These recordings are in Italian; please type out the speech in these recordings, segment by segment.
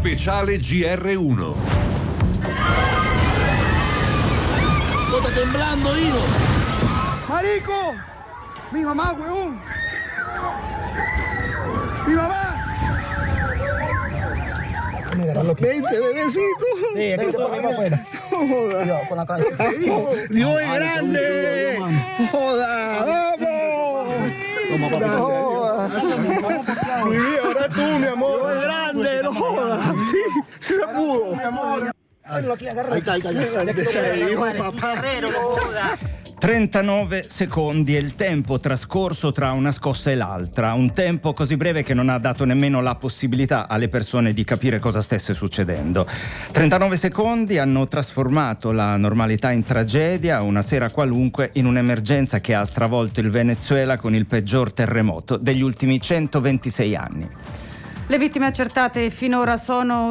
Speciale GR1. Sto temblando io. Marico, mi mamá, huevón. Mi mamá. 20, bebecito. Sí, aquí te ponemos afuera. Joda. Con la cabeza. Dios es grande. Joda. Vamos. Toma, papi. Joda. Mi vida, ahora tú, mi amor. Dios es grande, no joda. Sí, se pudo. Mi amor. Ahí está. Hijo, papá. 39 secondi è il tempo trascorso tra una scossa e l'altra, un tempo così breve che non ha dato nemmeno la possibilità alle persone di capire cosa stesse succedendo. 39 secondi hanno trasformato la normalità in tragedia, una sera qualunque in un'emergenza che ha stravolto il Venezuela con il peggior terremoto degli ultimi 126 anni. Le vittime accertate finora sono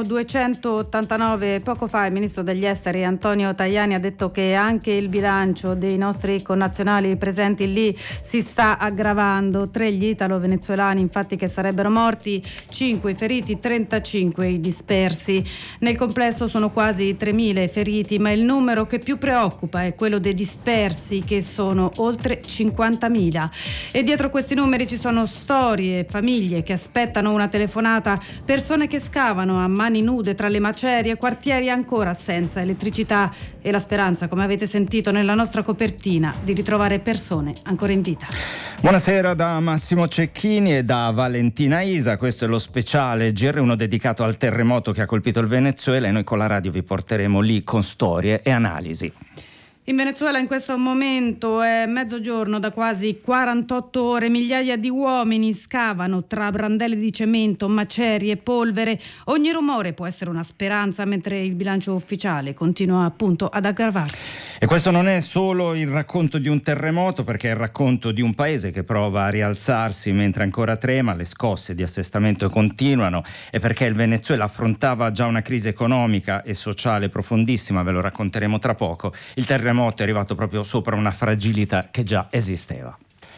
289. Poco fa il ministro degli esteri Antonio Tajani ha detto che anche il bilancio dei nostri connazionali presenti lì si sta aggravando. 3 gli italo-venezuelani infatti che sarebbero morti, 5 i feriti, 35 i dispersi. Nel complesso sono quasi 3.000 i feriti, ma il numero che più preoccupa è quello dei dispersi, che sono oltre 50.000. E dietro questi numeri ci sono storie, famiglie che aspettano una telefonata, persone che scavano a mani nude tra le macerie, quartieri ancora senza elettricità e la speranza, come avete sentito nella nostra copertina, di ritrovare persone ancora in vita. Buonasera da Massimo Cecchini e da Valentina Isa. Questo è lo speciale GR1 dedicato al terremoto che ha colpito il Venezuela e noi con la radio vi porteremo lì con storie e analisi. In Venezuela in questo momento è mezzogiorno, da quasi 48 ore migliaia di uomini scavano tra brandelli di cemento, macerie e polvere. Ogni rumore può essere una speranza, mentre il bilancio ufficiale continua appunto ad aggravarsi. E questo non è solo il racconto di un terremoto, perché è il racconto di un paese che prova a rialzarsi mentre ancora trema, le scosse di assestamento continuano, e perché il Venezuela affrontava già una crisi economica e sociale profondissima, ve lo racconteremo tra poco. Il terremoto è arrivato proprio sopra una fragilità che già esisteva.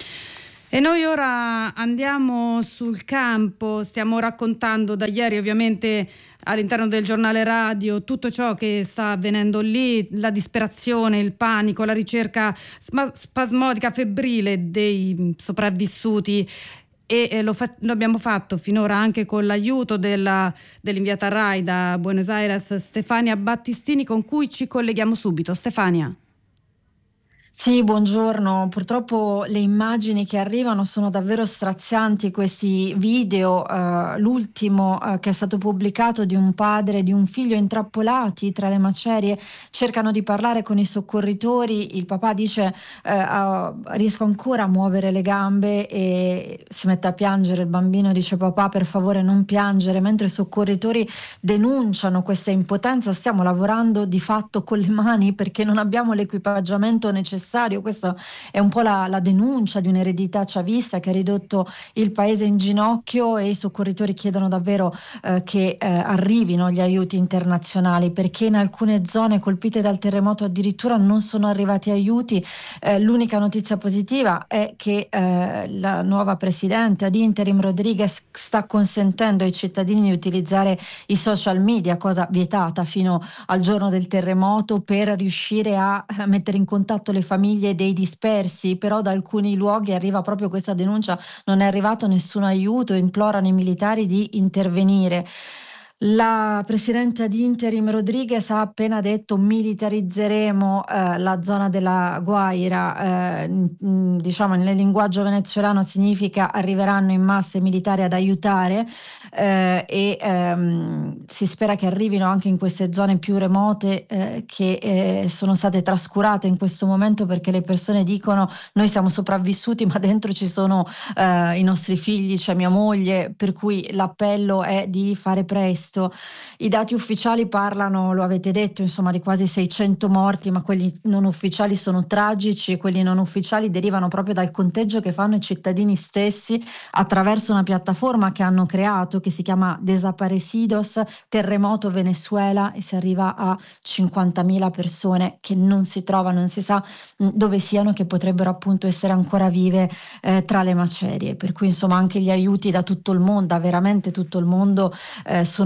E noi ora andiamo sul campo, stiamo raccontando da ieri ovviamente all'interno del giornale radio tutto ciò che sta avvenendo lì, la disperazione, il panico, la ricerca spasmodica, febbrile dei sopravvissuti. E lo abbiamo fatto finora anche con l'aiuto dell'inviata RAI da Buenos Aires, Stefania Battistini, con cui ci colleghiamo subito. Stefania. Sì, buongiorno. Purtroppo le immagini che arrivano sono davvero strazianti, questi video, l'ultimo che è stato pubblicato di un padre e di un figlio intrappolati tra le macerie, cercano di parlare con i soccorritori, il papà dice riesco ancora a muovere le gambe e si mette a piangere, il bambino dice papà per favore non piangere, mentre i soccorritori denunciano questa impotenza, stiamo lavorando di fatto con le mani perché non abbiamo l'equipaggiamento necessario. Questa è un po' la denuncia di un'eredità chavista che ha ridotto il paese in ginocchio, e i soccorritori chiedono davvero che arrivino gli aiuti internazionali, perché in alcune zone colpite dal terremoto addirittura non sono arrivati aiuti. L'unica notizia positiva è che la nuova presidente ad interim Rodriguez sta consentendo ai cittadini di utilizzare i social media, cosa vietata fino al giorno del terremoto, per riuscire a mettere in contatto le famiglie dei dispersi. Però da alcuni luoghi arriva proprio questa denuncia: non è arrivato nessun aiuto, implorano i militari di intervenire. La presidente ad interim Rodriguez ha appena detto militarizzeremo la zona della Guaira, diciamo nel linguaggio venezuelano significa arriveranno in massa i militari ad aiutare, si spera che arrivino anche in queste zone più remote che sono state trascurate in questo momento, perché le persone dicono noi siamo sopravvissuti ma dentro ci sono i nostri figli, c'è mia moglie, per cui l'appello è di fare presto. I dati ufficiali parlano, lo avete detto, insomma di quasi 600 morti, ma quelli non ufficiali sono tragici, e quelli non ufficiali derivano proprio dal conteggio che fanno i cittadini stessi attraverso una piattaforma che hanno creato che si chiama Desaparecidos Terremoto Venezuela, e si arriva a 50.000 persone che non si trovano, non si sa dove siano, che potrebbero appunto essere ancora vive tra le macerie. Per cui insomma anche gli aiuti da tutto il mondo, da veramente tutto il mondo, sono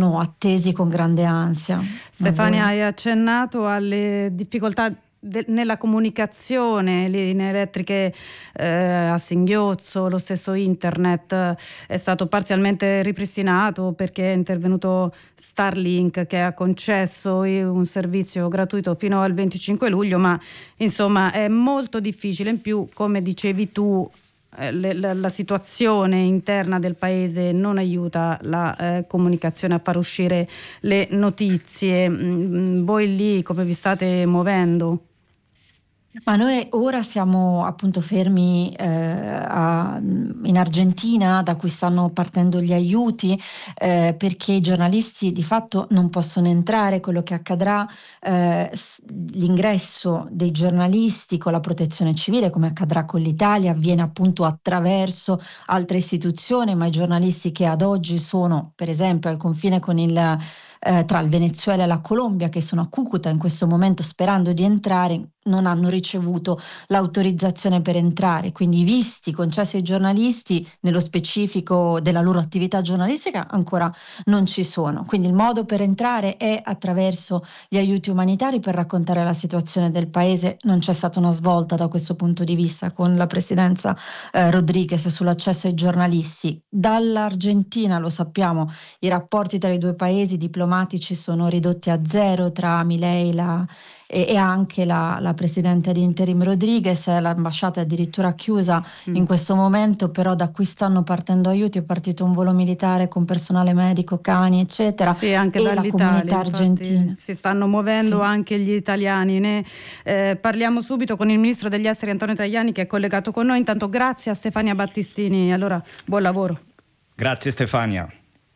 sono attesi con grande ansia. Stefania, hai accennato alle difficoltà nella comunicazione, le linee elettriche a singhiozzo, lo stesso internet è stato parzialmente ripristinato perché è intervenuto Starlink, che ha concesso un servizio gratuito fino al 25 luglio, ma insomma è molto difficile. In più, come dicevi tu, la situazione interna del paese non aiuta la comunicazione a far uscire le notizie. Voi lì come vi state muovendo? Ma noi ora siamo appunto fermi in Argentina, da cui stanno partendo gli aiuti, perché i giornalisti di fatto non possono entrare. Quello che accadrà, l'ingresso dei giornalisti con la protezione civile, come accadrà con l'Italia, avviene appunto attraverso altre istituzioni, ma i giornalisti che ad oggi sono, per esempio, al confine con tra il Venezuela e la Colombia, che sono a Cucuta in questo momento sperando di entrare, non hanno ricevuto l'autorizzazione per entrare, quindi i visti concessi ai giornalisti nello specifico della loro attività giornalistica ancora non ci sono. Quindi il modo per entrare è attraverso gli aiuti umanitari per raccontare la situazione del paese. Non c'è stata una svolta da questo punto di vista con la presidenza Rodriguez sull'accesso ai giornalisti. Dall'Argentina, lo sappiamo, i rapporti tra i due paesi diplomatici sono ridotti a zero tra Milei e anche la presidente di interim Rodriguez. L'ambasciata è addirittura chiusa in questo momento, però da qui stanno partendo aiuti, è partito un volo militare con personale medico, cani eccetera, sì, anche e la comunità argentina. Si stanno muovendo, sì, anche gli italiani. Ne parliamo subito con il ministro degli esteri Antonio Tajani, che è collegato con noi. Intanto grazie a Stefania Battistini, allora buon lavoro. Grazie Stefania.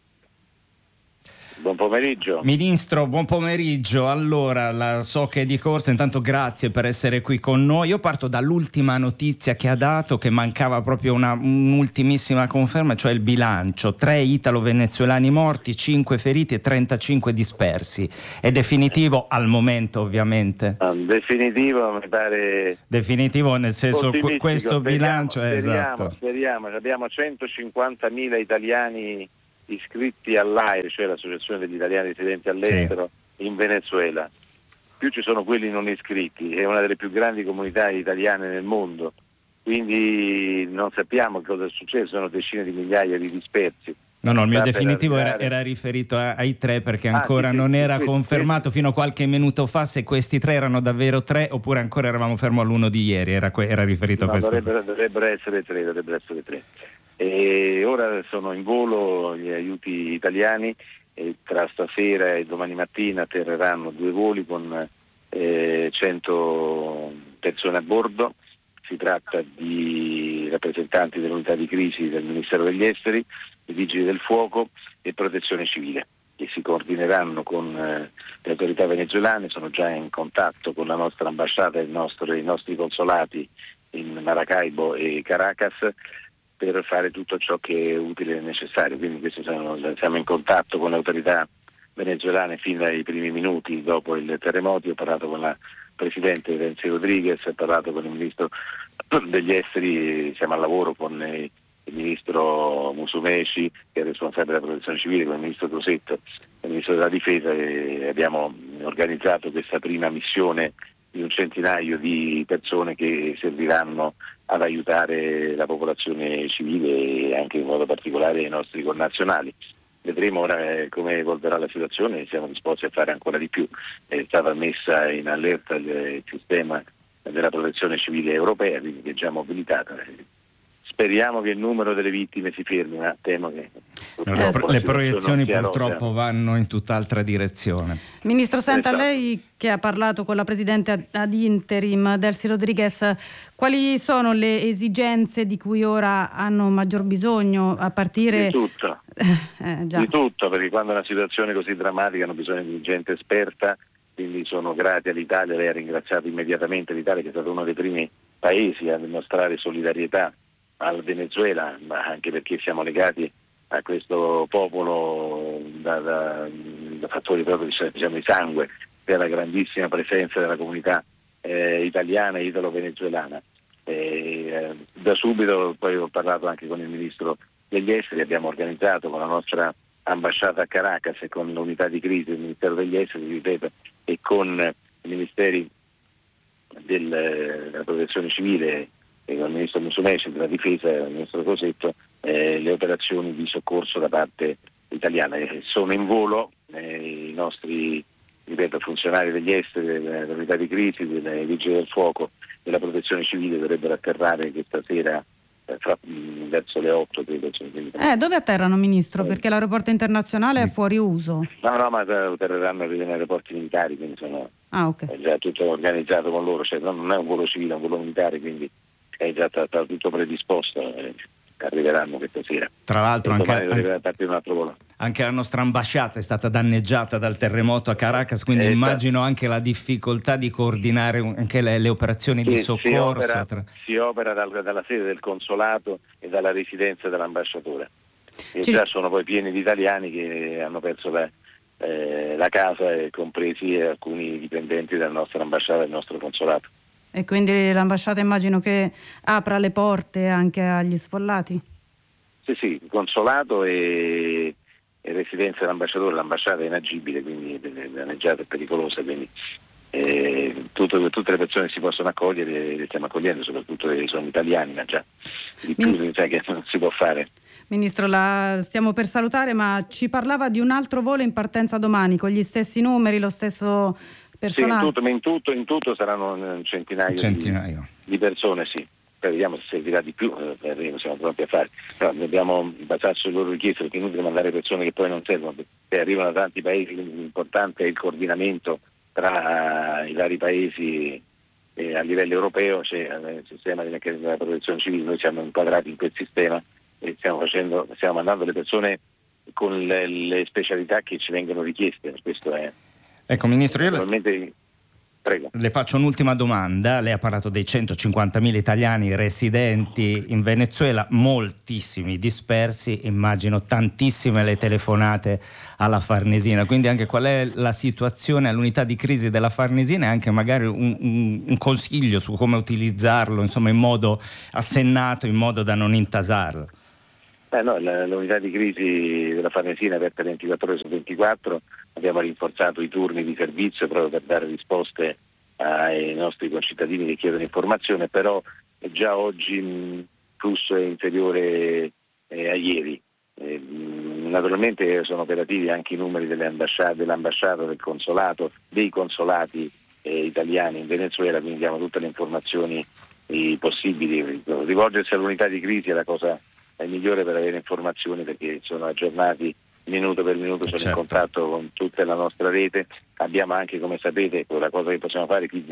Buon pomeriggio. Ministro, buon pomeriggio. Allora, so che è di corsa, intanto grazie per essere qui con noi. Io parto dall'ultima notizia che ha dato, che mancava proprio un'ultimissima conferma, cioè il bilancio. 3 italo-venezuelani morti, 5 feriti e 35 dispersi. È definitivo al momento, ovviamente? Definitivo, mi pare. Definitivo nel senso questo bilancio è esatto. Speriamo, abbiamo 150.000 italiani iscritti all'AIRE, cioè l'Associazione degli Italiani Residenti all'estero, sì, in Venezuela. Più ci sono quelli non iscritti, è una delle più grandi comunità italiane nel mondo, quindi non sappiamo cosa è successo, sono decine di migliaia di dispersi. No, il mio definitivo era riferito ai 3, perché ancora non era confermato fino a qualche minuto fa se questi 3 erano davvero 3 oppure ancora eravamo fermo all'1 di ieri, era riferito a questo. Dovrebbero essere 3. E ora sono in volo gli aiuti italiani e tra stasera e domani mattina atterreranno 2 voli con 100 persone a bordo. Si tratta di rappresentanti dell'unità di crisi del Ministero degli Esteri, i Vigili del Fuoco e Protezione Civile, che si coordineranno con le autorità venezuelane. Sono già in contatto con la nostra ambasciata e i nostri consolati in Maracaibo e Caracas per fare tutto ciò che è utile e necessario. Quindi siamo in contatto con le autorità venezuelane fin dai primi minuti dopo il terremoto. Ho parlato con la Presidente Delcy Rodriguez, ho parlato con il Ministro degli Esteri, siamo al lavoro con il Ministro Musumeci, che è responsabile della Protezione Civile, con il Ministro Crosetto, il Ministro della Difesa, e abbiamo organizzato questa prima missione di un centinaio di persone che serviranno ad aiutare la popolazione civile e anche in modo particolare i nostri connazionali. Vedremo ora come evolverà la situazione e siamo disposti a fare ancora di più. È stata messa in allerta il sistema della protezione civile europea, quindi che è già mobilitata. Speriamo che il numero delle vittime si fermi, ma temo che le proiezioni purtroppo vanno in tutt'altra direzione. Ministro, senta, lei che ha parlato con la Presidente ad interim Delcy Rodriguez, quali sono le esigenze di cui ora hanno maggior bisogno, a partire... Di tutto, di tutto, perché quando è una situazione così drammatica hanno bisogno di gente esperta, quindi sono grati all'Italia. Lei ha ringraziato immediatamente l'Italia, che è stato uno dei primi paesi a dimostrare solidarietà al Venezuela, ma anche perché siamo legati a questo popolo da fattori proprio di sangue, per la grandissima presenza della comunità italiana e italo-venezuelana. Da subito poi ho parlato anche con il Ministro degli Esteri, abbiamo organizzato con la nostra ambasciata a Caracas e con l'unità di crisi del Ministero degli Esteri, ripeto, e con i ministeri della protezione civile e con il ministro Musumeci della difesa e il ministro Crosetto le operazioni di soccorso da parte italiana. Sono in volo i nostri, ripeto, funzionari degli esteri, dell'unità di crisi, dei vigili del fuoco, della protezione civile, dovrebbero atterrare questa sera verso le 8, credo. Dove atterrano, Ministro? Perché l'aeroporto internazionale è fuori uso. No, ma atterreranno negli aeroporti militari, quindi è già tutto organizzato con loro, cioè non è un volo civile, è un volo militare, quindi è già tutto predisposto. Arriveranno questa sera. Tra l'altro anche la nostra ambasciata è stata danneggiata dal terremoto a Caracas, quindi immagino anche la difficoltà di coordinare anche le operazioni di soccorso. Si opera dalla sede del consolato e dalla residenza dell'ambasciatore. E già sono poi pieni di italiani che hanno perso la casa, compresi alcuni dipendenti della nostra ambasciata e del nostro consolato. E quindi l'ambasciata immagino che apra le porte anche agli sfollati? Sì, il consolato e residenza dell'ambasciatore. L'ambasciata è inagibile, quindi danneggiata e pericolosa, quindi tutte le persone che si possono accogliere le stiamo accogliendo, soprattutto che sono italiani, ma già di più che non si può fare. Ministro, la stiamo per salutare, ma ci parlava di un altro volo in partenza domani con gli stessi numeri, lo stesso personale? Sì, in tutto saranno un centinaio. Di persone, sì. Poi vediamo se servirà di più, siamo pronti a fare. Però dobbiamo basarci sulle loro richieste, perché è inutile mandare persone che poi non servono, perché arrivano da tanti paesi, quindi l'importante è il coordinamento tra i vari paesi a livello europeo. C'è il sistema della protezione civile, noi siamo inquadrati in quel sistema e stiamo mandando le persone con le specialità che ci vengono richieste. Questo è. Ecco, Ministro, Prego. Le faccio un'ultima domanda. Lei ha parlato dei 150.000 italiani residenti in Venezuela, moltissimi dispersi, immagino tantissime le telefonate alla Farnesina, quindi anche qual è la situazione all'unità di crisi della Farnesina e anche magari un consiglio su come utilizzarlo, insomma, in modo assennato, in modo da non intasarlo. L'unità di crisi della Farnesina è aperta 24 ore su 24, abbiamo rinforzato i turni di servizio proprio per dare risposte ai nostri concittadini che chiedono informazione, però già oggi il flusso è inferiore a ieri. Naturalmente sono operativi anche i numeri dell'ambasciata, del consolato, dei consolati italiani in Venezuela, quindi diamo tutte le informazioni possibili. Rivolgersi all'unità di crisi è la cosa migliore per avere informazioni, perché sono aggiornati minuto per minuto, sono in contatto con tutta la nostra rete. Abbiamo anche, come sapete, la cosa che possiamo fare, chi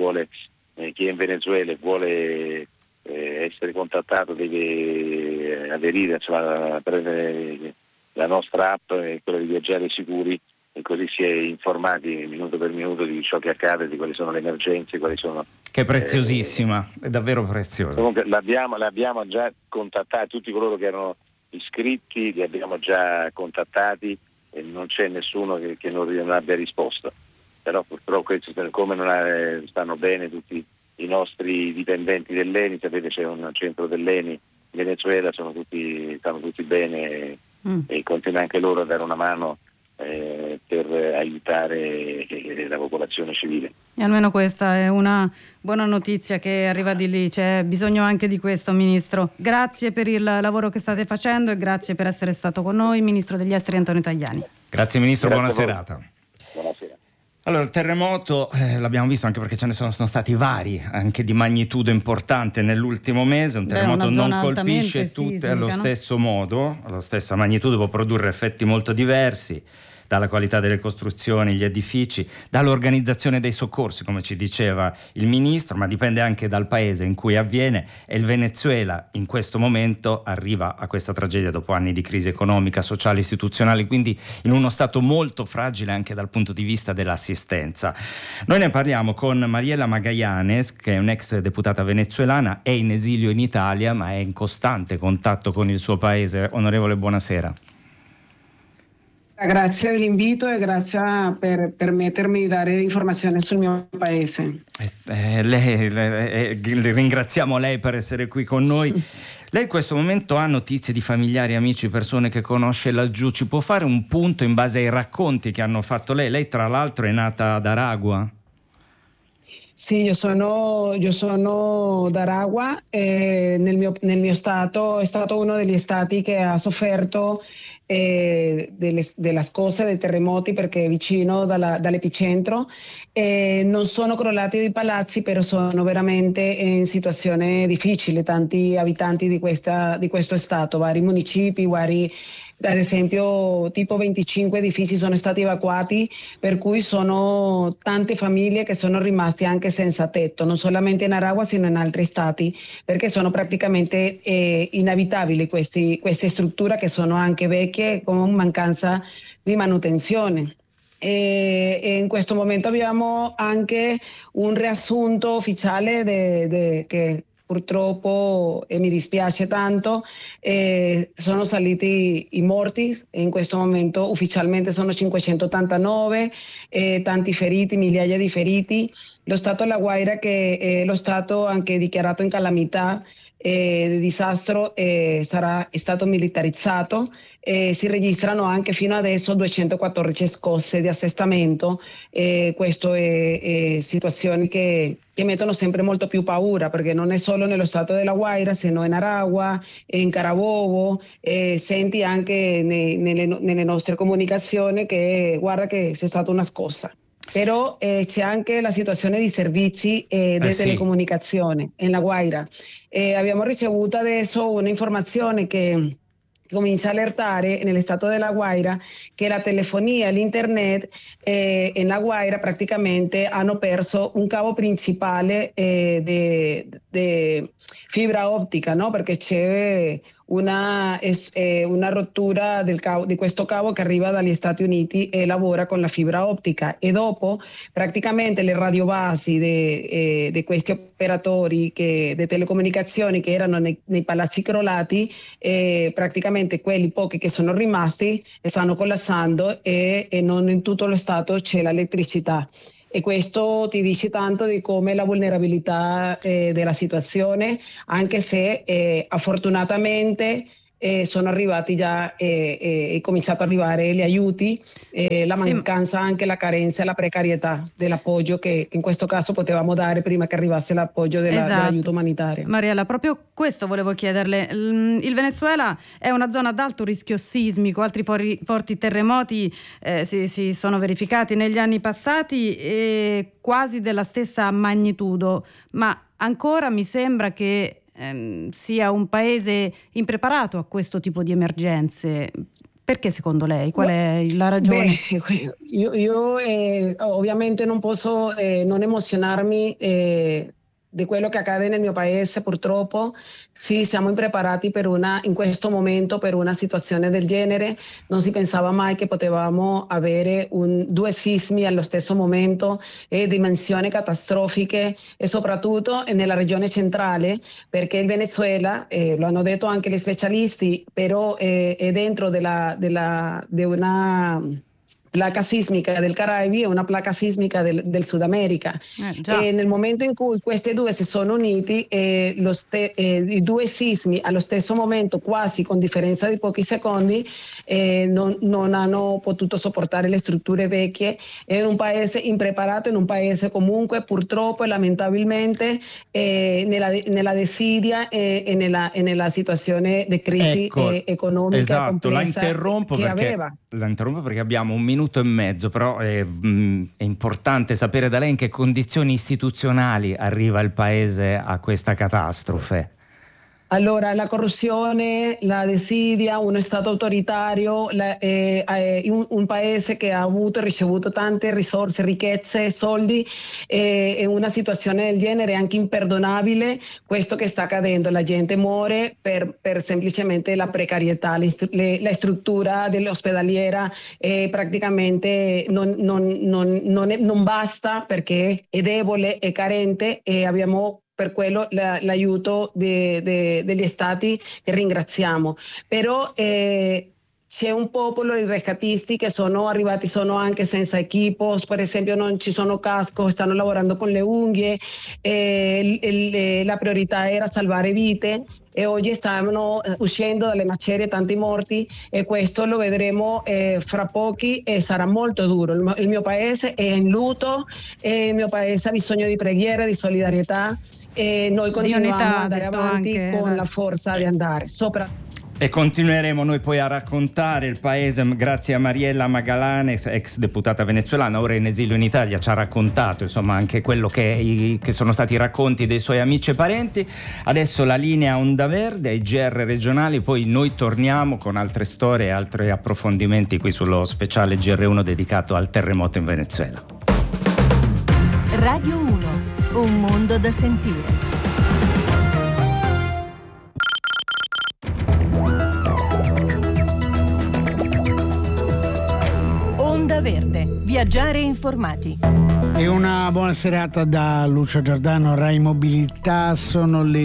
è in Venezuela e vuole essere contattato deve aderire, insomma, prendere la nostra app, quella di Viaggiare Sicuri, e così si è informati minuto per minuto di ciò che accade, di quali sono le emergenze, quali sono. Che è preziosissima, è davvero preziosa. Comunque l'abbiamo già contattati, tutti coloro che erano iscritti li abbiamo già contattati e non c'è nessuno che non abbia risposto. Però purtroppo, come non stanno bene tutti i nostri dipendenti dell'ENI, sapete c'è un centro dell'ENI in Venezuela, stanno tutti bene e continuano anche loro a dare una mano per aiutare la popolazione civile. E almeno questa è una buona notizia che arriva di lì, c'è bisogno anche di questo, Ministro. Grazie per il lavoro che state facendo e grazie per essere stato con noi, Ministro degli Esteri Antonio Tajani. Grazie Ministro, buona serata. Buonasera. Allora, il terremoto l'abbiamo visto anche perché ce ne sono stati vari, anche di magnitudo importante nell'ultimo mese. Un terremoto non colpisce tutte allo stesso modo, alla stessa magnitudo, può produrre effetti molto diversi, dalla qualità delle costruzioni, gli edifici, dall'organizzazione dei soccorsi, come ci diceva il Ministro, ma dipende anche dal paese in cui avviene, e il Venezuela in questo momento arriva a questa tragedia dopo anni di crisi economica, sociale, istituzionale, quindi in uno stato molto fragile anche dal punto di vista dell'assistenza. Noi ne parliamo con Mariela Magallanes, che è un'ex deputata venezuelana, è in esilio in Italia, ma è in costante contatto con il suo paese. Onorevole, buonasera. Grazie dell'invito e grazie per permettermi di dare informazioni sul mio paese. Ringraziamo lei per essere qui con noi. Lei in questo momento ha notizie di familiari, amici, persone che conosce laggiù? Ci può fare un punto in base ai racconti che hanno fatto lei? Lei tra l'altro è nata ad Aragua? Sì, io sono d'Aragua, nel mio stato è stato uno degli stati che ha sofferto della scossa, dei terremoti, perché è vicino dall'epicentro. Non sono crollati dei palazzi, però sono veramente in situazione difficile tanti abitanti di questo stato, vari municipi, ad esempio tipo 25 edifici sono stati evacuati, per cui sono tante famiglie che sono rimaste anche senza tetto, non solamente in Aragua sino in altri stati, perché sono praticamente inabitabili queste strutture, che sono anche vecchie con mancanza di manutenzione. E in questo momento abbiamo anche un riassunto ufficiale che purtroppo, e mi dispiace tanto, sono saliti i morti. In questo momento ufficialmente sono 589, tanti feriti, migliaia di feriti. Lo Stato della Guaira, che è lo Stato anche dichiarato in calamità di disastro, è stato militarizzato. Si registrano anche fino adesso 214 scosse di assestamento. Questo è situazioni che mettono sempre molto più paura, perché non è solo nello stato della Guaira, sino in Aragua, in Carabobo. Senti anche nelle nostre comunicazioni che guarda che c'è stata una scossa. Però c'è anche la situazione di servizi di telecomunicazione in La Guaira. Abbiamo ricevuto adesso un'informazione che comincia a allertare nello stato della Guaira che la telefonia e l'internet in La Guaira praticamente hanno perso un cavo principale di fibra ottica, no? Perché c'è una rottura di questo cavo che arriva dagli Stati Uniti e lavora con la fibra ottica, e dopo praticamente le radiobasi di questi operatori di telecomunicazioni che erano nei palazzi crollati, praticamente quelli pochi che sono rimasti stanno collassando e non in tutto lo stato c'è l'elettricità. E questo ti dice tanto di come la vulnerabilità della situazione, anche se afortunatamente sono arrivati già, è cominciato ad arrivare gli aiuti, la mancanza, anche la carenza e la precarietà dell'appoggio che in questo caso potevamo dare prima che arrivasse l'appoggio dell'aiuto umanitario. Mariella, proprio questo volevo chiederle. Il Venezuela è una zona ad alto rischio sismico, altri forti terremoti si sono verificati negli anni passati, quasi della stessa magnitudo, ma ancora mi sembra che sia un paese impreparato a questo tipo di emergenze. Perché secondo lei? Qual è la ragione? Io ovviamente non posso non emozionarmi di quello che accade nel mio paese, purtroppo. Sì, siamo impreparati in questo momento per una situazione del genere. Non si pensava mai che potevamo avere due sismi allo stesso momento, dimensioni catastrofiche, e soprattutto nella regione centrale, perché il Venezuela, lo hanno detto anche gli specialisti, però è dentro di una placa sismica del Caraibi e una placa sismica del Sud America. E nel momento in cui questi due si sono uniti, i due sismi allo stesso momento, quasi con differenza di pochi secondi, non hanno potuto sopportare le strutture vecchie. È un paese impreparato, in un paese comunque purtroppo e lamentabilmente nella desidia e nella situazione di crisi economica complessa. La interrompo perché abbiamo un minuto e mezzo, però è importante sapere da lei in che condizioni istituzionali arriva il paese a questa catastrofe. Allora, la corruzione, la desidia, uno Stato autoritario, un paese che ha avuto e ricevuto tante risorse, ricchezze, soldi, e una situazione del genere è anche imperdonabile. Questo che sta accadendo, la gente muore per semplicemente la precarietà, la struttura dell'ospedaliera praticamente non basta, perché è debole, è carente, e abbiamo per quello l'aiuto degli stati che ringraziamo. Però c'è un popolo di rescatisti che sono arrivati, sono anche senza equipos, per esempio non ci sono casco, stanno lavorando con le unghie, la priorità era salvare vite e oggi stanno uscendo dalle macerie tanti morti e questo lo vedremo fra pochi e sarà molto duro. Il mio paese è in lutto, il mio paese ha bisogno di preghiera, di solidarietà e noi continuiamo ad andare avanti con la forza di andare sopra. E continueremo noi poi a raccontare il paese grazie a Mariella Magalanes, ex deputata venezuelana, ora in esilio in Italia, ci ha raccontato insomma anche quello che sono stati i racconti dei suoi amici e parenti. Adesso la linea Onda Verde ai GR regionali, poi noi torniamo con altre storie e altri approfondimenti qui sullo speciale GR1 dedicato al terremoto in Venezuela. Radio 1, un mondo da sentire. Onda Verde, viaggiare informati. E una buona serata da Lucio Giordano, Rai Mobilità. Sono le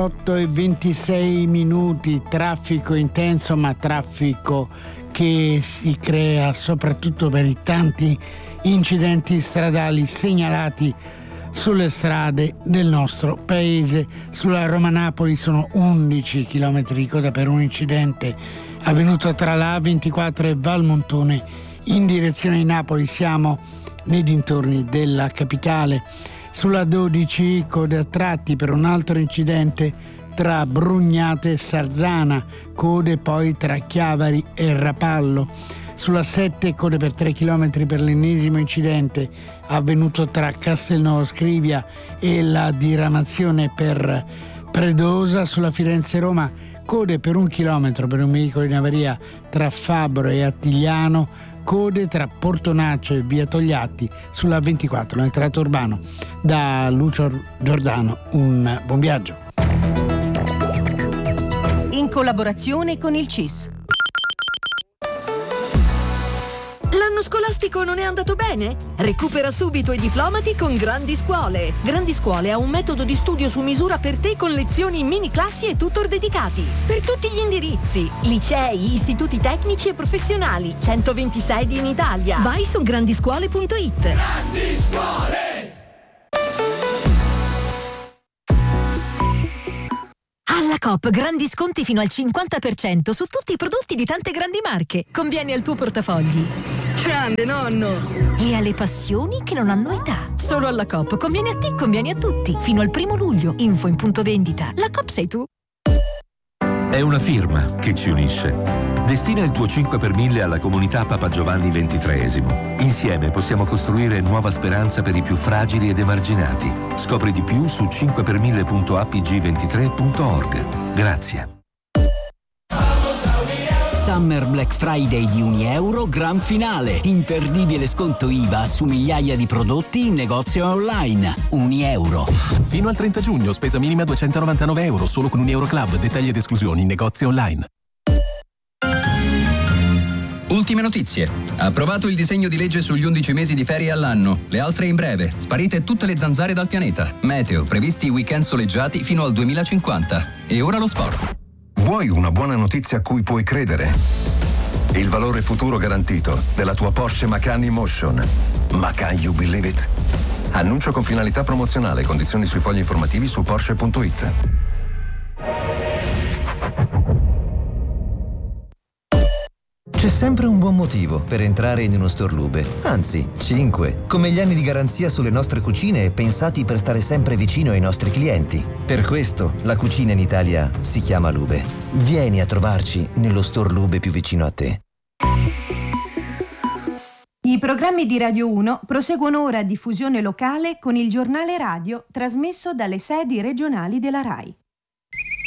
18:26, traffico intenso, ma traffico che si crea soprattutto per i tanti incidenti stradali segnalati sulle strade del nostro paese. Sulla Roma-Napoli sono 11 km di coda per un incidente avvenuto tra la A24 e Valmontone in direzione di Napoli. Siamo nei dintorni della capitale. Sulla 12 code a tratti per un altro incidente tra Brugnate e Sarzana, code poi tra Chiavari e Rapallo. Sulla 7 code per 3 km per l'ennesimo incidente avvenuto tra Castelnuovo Scrivia e la diramazione per Predosa. Sulla Firenze-Roma code per 1 chilometro per un veicolo in avaria tra Fabbro e Attigliano, code tra Portonaccio e Via Togliatti sulla 24 nel tratto urbano. Da Lucio Giordano un buon viaggio. In collaborazione con il CIS. L'anno scolastico non è andato bene? Recupera subito i diplomati con Grandi Scuole. Grandi Scuole ha un metodo di studio su misura per te con lezioni in mini classi e tutor dedicati. Per tutti gli indirizzi, licei, istituti tecnici e professionali, 120 sedi in Italia. Vai su grandiscuole.it. Grandi Scuole! Alla Coop grandi sconti fino al 50% su tutti i prodotti di tante grandi marche. Conviene al tuo portafogli. Grande nonno! E alle passioni che non hanno età. Solo alla Coop conviene a te, conviene a tutti. Fino al 1 luglio. Info in punto vendita. La Coop sei tu. È una firma che ci unisce. Destina il tuo 5 per 1000 alla comunità Papa Giovanni XXIII. Insieme possiamo costruire nuova speranza per i più fragili ed emarginati. Scopri di più su 5per1000.apg23.org. Grazie. Summer Black Friday di Unieuro, gran finale. Imperdibile sconto IVA su migliaia di prodotti in negozio online. Unieuro. Fino al 30 giugno, spesa minima €299 solo con Unieuro Club. Dettagli ed esclusioni in negozio online. Ultime notizie. Approvato il disegno di legge sugli 11 mesi di ferie all'anno. Le altre in breve. Sparite tutte le zanzare dal pianeta. Meteo. Previsti weekend soleggiati fino al 2050. E ora lo sport. Vuoi una buona notizia a cui puoi credere? Il valore futuro garantito della tua Porsche Macan E-Motion. Macan, you believe it? Annuncio con finalità promozionale. Condizioni sui fogli informativi su Porsche.it. C'è sempre un buon motivo per entrare in uno store Lube, anzi 5, come gli anni di garanzia sulle nostre cucine pensati per stare sempre vicino ai nostri clienti. Per questo la cucina in Italia si chiama Lube. Vieni a trovarci nello store Lube più vicino a te. I programmi di Radio 1 proseguono ora a diffusione locale con il giornale radio trasmesso dalle sedi regionali della RAI.